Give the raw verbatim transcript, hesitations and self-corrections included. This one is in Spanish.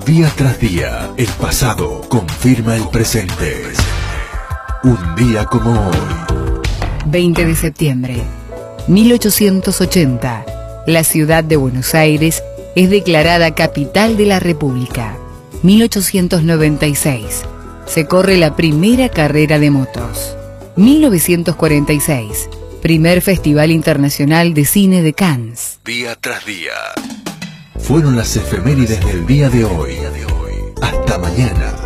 Día tras día, el pasado confirma el presente. Un día como hoy. veinte de septiembre, mil ochocientos ochenta. La ciudad de Buenos Aires es declarada capital de la República. mil ochocientos noventa y seis. Se corre la primera carrera de motos. mil novecientos cuarenta y seis. Primer Festival Internacional de Cine de Cannes. Día tras día. Fueron las efemérides del día de hoy. Hasta mañana.